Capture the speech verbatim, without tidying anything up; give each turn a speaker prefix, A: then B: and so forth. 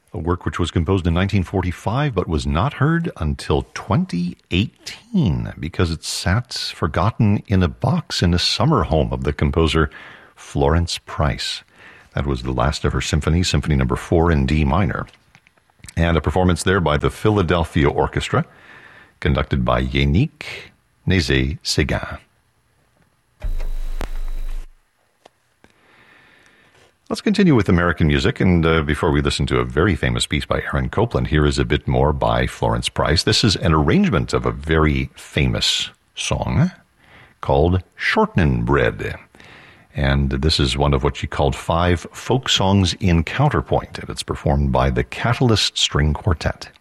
A: a work which was composed in nineteen forty-five but was not heard until twenty eighteen because it sat forgotten in a box in a summer home of the composer Florence Price. That was the last of her symphony, Symphony Number Four in D minor, and a performance there by the Philadelphia Orchestra, conducted by Yannick Nézet-Séguin. Let's continue with American music, and uh, before we listen to a very famous piece by Aaron Copland, here is a bit more by Florence Price. This is an arrangement of a very famous song called Shortening Bread. And this is one of what she called five folk songs in counterpoint, and it's performed by the Catalyst String Quartet.